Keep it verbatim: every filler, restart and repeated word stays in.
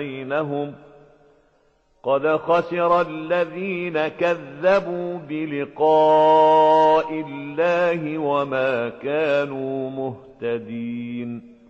بينهم قد خسر الذين كذبوا بلقاء الله وما كانوا مهتدين